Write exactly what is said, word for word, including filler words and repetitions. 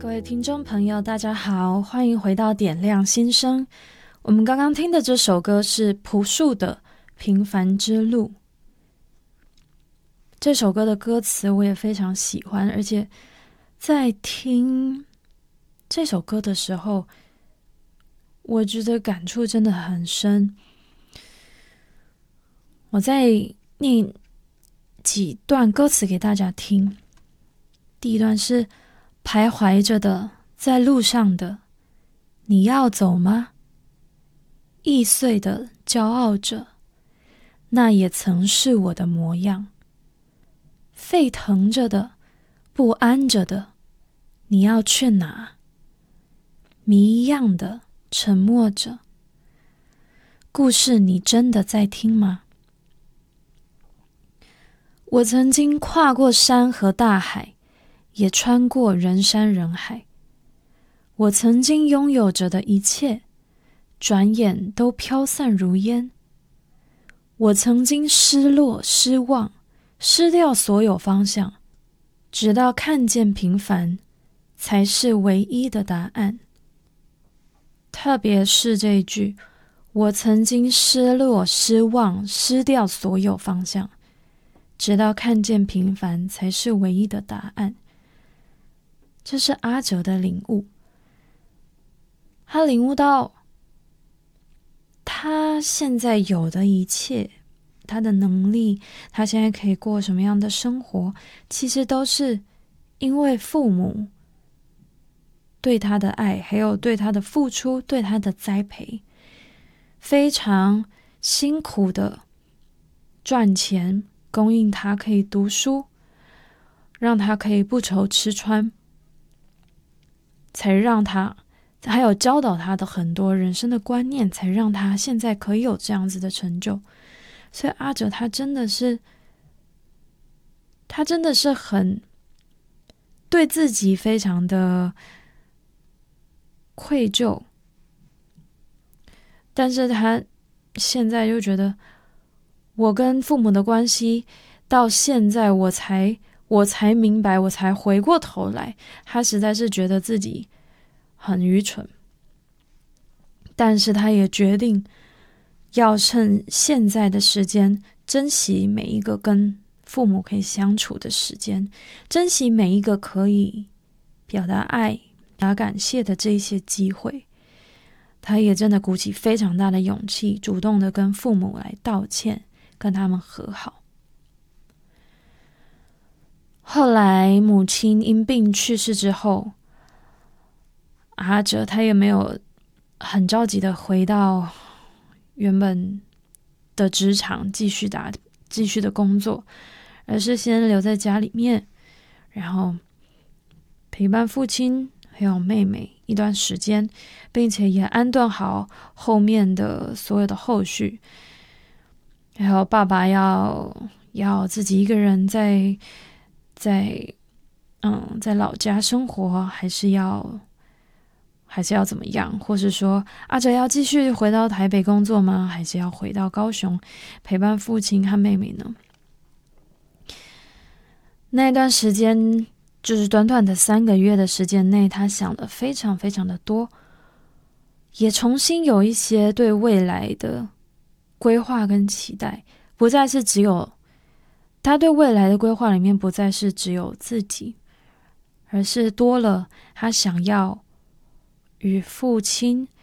各位听众朋友大家好，欢迎回到点亮心声。我们刚刚听的这首歌是朴树的《平凡之路》。这首歌的歌词我也非常喜欢，而且在听这首歌的时候，我觉得感触真的很深。我再念几段歌词给大家听。第一段是徘徊着的，在路上的，你要走吗？易碎的，骄傲着，那也曾是我的模样。沸腾着的，不安着的，你要去哪？谜一样的，沉默着。故事你真的在听吗？我曾经跨过山和大海，也穿过人山人海。我曾经拥有着的一切，转眼都飘散如烟。我曾经失落、失望，失掉所有方向，直到看见平凡才是唯一的答案。特别是这一句，我曾经失落、失望，失掉所有方向，直到看见平凡才是唯一的答案。这是阿哲的领悟。他领悟到他现在有的一切，他的能力，他现在可以过什么样的生活，其实都是因为父母对他的爱，还有对他的付出，对他的栽培，非常辛苦的赚钱，供应他可以读书，让他可以不愁吃穿，才让他还有教导他的很多人生的观念，才让他现在可以有这样子的成就。所以阿哲他真的是他真的是很对自己非常的愧疚，但是他现在就觉得，我跟父母的关系到现在我才我才明白，我才回过头来，他实在是觉得自己很愚蠢，但是他也决定要趁现在的时间，珍惜每一个跟父母可以相处的时间，珍惜每一个可以表达爱、表达感谢的这一些机会。他也真的鼓起非常大的勇气，主动的跟父母来道歉，跟他们和好。后来母亲因病去世之后，阿哲他也没有很着急的回到原本的职场继续打继续的工作，而是先留在家里面，然后陪伴父亲还有妹妹一段时间，并且也安顿好后面的所有的后续。然后爸爸要要自己一个人在在嗯在老家生活，还是要还是要怎么样？或是说阿哲要继续回到台北工作吗？还是要回到高雄陪伴父亲和妹妹呢？那一段时间，就是短短的三个月的时间内，他想的非常非常的多，也重新有一些对未来的规划跟期待，不再是只有他对未来的规划里面不再是只有自己，而是多了他想要与父亲